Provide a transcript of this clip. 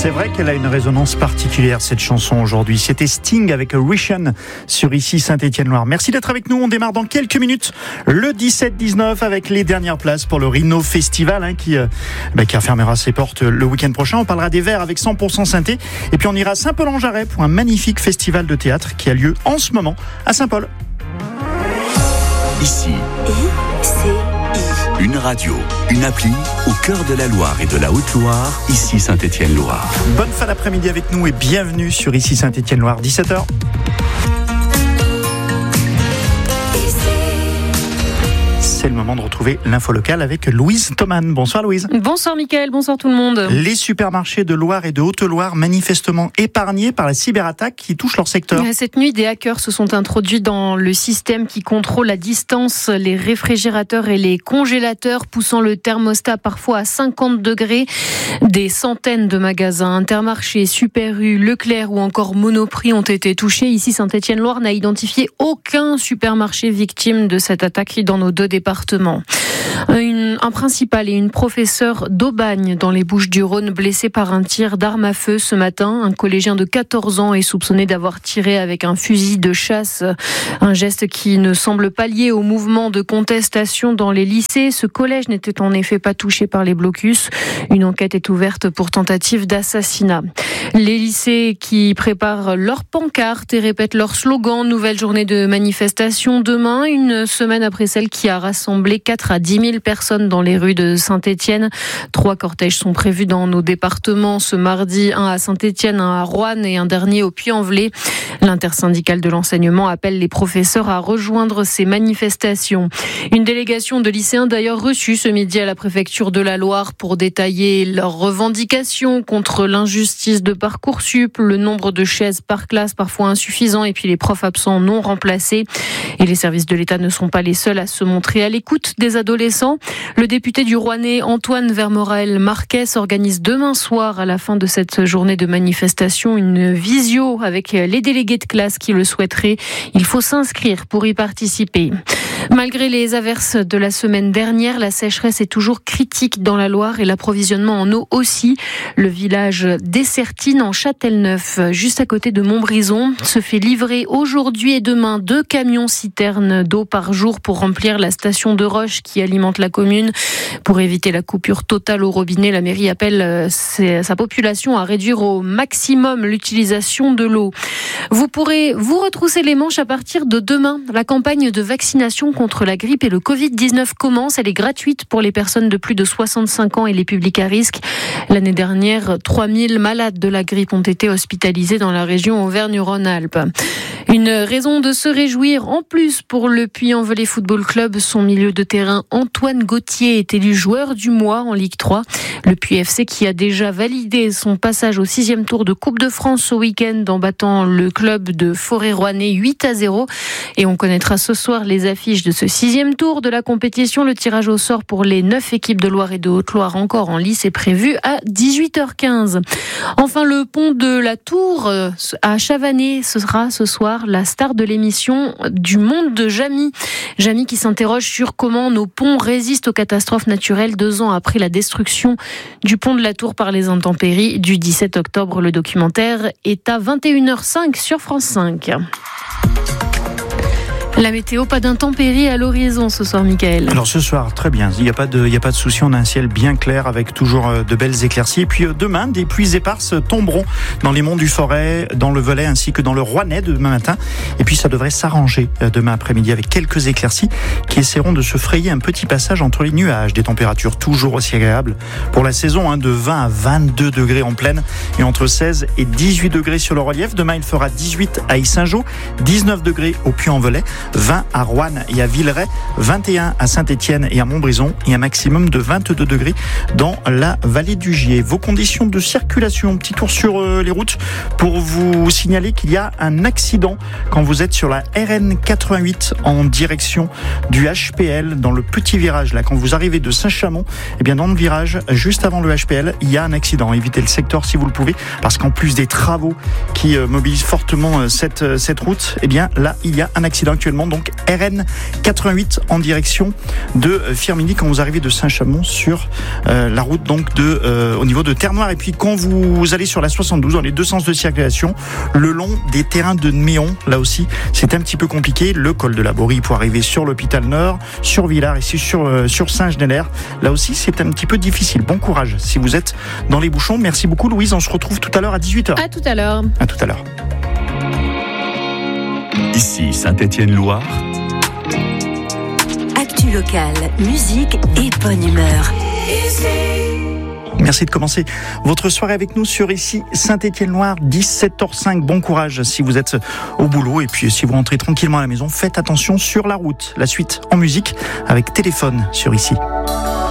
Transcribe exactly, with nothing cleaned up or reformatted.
C'est vrai qu'elle a une résonance particulière, cette chanson, aujourd'hui. C'était Sting avec Rishan sur ici Saint-Étienne-Loire. Merci d'être avec nous. On démarre dans quelques minutes le dix-sept dix-neuf avec les dernières places pour le Rhino Festival hein, qui, euh, bah, qui refermera ses portes le week-end prochain. On parlera des Verts avec cent pour cent synthé. Et puis on ira à Saint-Paul-en-Jarret pour un magnifique festival de théâtre qui a lieu en ce moment à Saint-Paul. Ici, I, C, I. Une radio, une appli au cœur de la Loire et de la Haute-Loire, ici Saint-Étienne-Loire. Bonne fin d'après-midi avec nous et bienvenue sur ici Saint-Étienne-Loire, dix-sept heures. C'est le moment de retrouver l'info locale avec Louise Thoman. Bonsoir Louise. Bonsoir Mickaël, bonsoir tout le monde. Les supermarchés de Loire et de Haute-Loire manifestement épargnés par la cyberattaque qui touche leur secteur. Cette nuit, des hackers se sont introduits dans le système qui contrôle à distance les réfrigérateurs et les congélateurs, poussant le thermostat parfois à cinquante degrés. Des centaines de magasins, Intermarché, Super U, Leclerc ou encore Monoprix ont été touchés. Ici, Saint-Étienne-Loire n'a identifié aucun supermarché victime de cette attaque dans nos deux départements. Une, un principal et une professeure d'Aubagne dans les Bouches-du-Rhône blessés par un tir d'arme à feu ce matin. Un collégien de quatorze ans est soupçonné d'avoir tiré avec un fusil de chasse. Un geste qui ne semble pas lié au mouvement de contestation dans les lycées. Ce collège n'était en effet pas touché par les blocus. Une enquête est ouverte pour tentative d'assassinat. Les lycées qui préparent leurs pancartes et répètent leurs slogans. Nouvelle journée de manifestation demain, une semaine après celle qui a rassemblé quatre à dix mille personnes dans les rues de Saint-Étienne. Trois cortèges sont prévus dans nos départements ce mardi, un à Saint-Étienne, un à Roanne et un dernier au Puy-en-Velay. L'intersyndicale de l'enseignement appelle les professeurs à rejoindre ces manifestations. Une délégation de lycéens d'ailleurs reçue ce midi à la préfecture de la Loire pour détailler leurs revendications contre l'injustice de Parcoursup, le nombre de chaises par classe parfois insuffisant et puis les profs absents non remplacés. Et les services de l'État ne sont pas les seuls à se montrer à l'écoute des adolescents. Le député du Rouennais Antoine Vermorel Marquez organise demain soir à la fin de cette journée de manifestation une visio avec les délégués de classe qui le souhaiteraient. Il faut s'inscrire pour y participer. Malgré les averses de la semaine dernière, la sécheresse est toujours critique dans la Loire et l'approvisionnement en eau aussi. Le village d'Essertines en Châtelneuf, juste à côté de Montbrison, se fait livrer aujourd'hui et demain deux camions citernes d'eau par jour pour remplir la station de Roche qui alimente la commune. Pour éviter la coupure totale au robinet, la mairie appelle sa population à réduire au maximum l'utilisation de l'eau. Vous pourrez vous retrousser les manches à partir de demain. La campagne de vaccination contre la grippe et le covid dix-neuf commence. Elle est gratuite pour les personnes de plus de soixante-cinq ans et les publics à risque. L'année dernière, trois mille malades de la grippe ont été hospitalisés dans la région Auvergne-Rhône-Alpes. Une raison de se réjouir en plus pour le Puy-en-Velay Football Club. Son milieu de terrain Antoine Gauthier est élu joueur du mois en Ligue trois. Le Puy F C qui a déjà validé son passage au sixième tour de Coupe de France ce week-end en battant le club de Forêt-Rouennais huit à zéro. Et on connaîtra ce soir les affiches de ce sixième tour de la compétition. Le tirage au sort pour les neuf équipes de Loire et de Haute-Loire encore en lice est prévu à dix-huit heures quinze. Enfin, le pont de la Tour à Chavannes, ce sera ce soir la star de l'émission du monde de Jamy. Jamy qui s'interroge sur comment nos ponts résistent aux catastrophes naturelles deux ans après la destruction du pont de la Tour par les intempéries du dix-sept octobre. Le documentaire est à vingt et une heures cinq sur France cinq. La météo, pas d'intempéries à l'horizon ce soir, Mickaël. Alors ce soir, très bien, il n'y a pas de, il n'y a pas de souci, on a un ciel bien clair avec toujours de belles éclaircies. Et puis demain, des pluies éparses tomberont dans les monts du Forêt, dans le Velay ainsi que dans le Rouennais demain matin. Et puis ça devrait s'arranger demain après-midi avec quelques éclaircies qui essaieront de se frayer un petit passage entre les nuages. Des températures toujours aussi agréables pour la saison, hein, de vingt à vingt-deux degrés en plaine et entre seize et dix-huit degrés sur le relief. Demain, il fera dix-huit à Yssingeaux, dix-neuf degrés au Puy-en-Velay, vingt à Roanne et à Villeray, vingt et un à Saint-Étienne et à Montbrison et un maximum de vingt-deux degrés dans la vallée du Gier. Vos conditions de circulation, petit tour sur euh, les routes pour vous signaler qu'il y a un accident quand vous êtes sur la R N quatre-vingt-huit en direction du H P L dans le petit virage là. Quand vous arrivez de Saint-Chamond, eh bien dans le virage juste avant le H P L, il y a un accident. Évitez le secteur si vous le pouvez parce qu'en plus des travaux qui euh, mobilisent fortement euh, cette, euh, cette route, eh bien là il y a un accident actuellement prochainement donc R N quatre-vingt-huit en direction de Firminy quand vous arrivez de Saint-Chamond sur euh, la route donc de euh, au niveau de Terre-Noire. Et puis quand vous allez sur la soixante-douze dans les deux sens de circulation, le long des terrains de Méon, là aussi c'est un petit peu compliqué. Le col de la Borie pour arriver sur l'hôpital Nord, sur Villars, ici sur euh, sur Saint-Genélaire, là aussi c'est un petit peu difficile. Bon courage si vous êtes dans les bouchons. Merci beaucoup Louise, on se retrouve tout à l'heure à dix-huit heures. À tout à l'heure. À tout à l'heure. Ici Saint-Étienne-Loire. Actu locale, musique et bonne humeur. Merci de commencer votre soirée avec nous sur ici Saint-Étienne-Loire, dix-sept heures cinq. Bon courage si vous êtes au boulot, et puis si vous rentrez tranquillement à la maison, faites attention sur la route. La suite en musique avec Téléphone sur ici.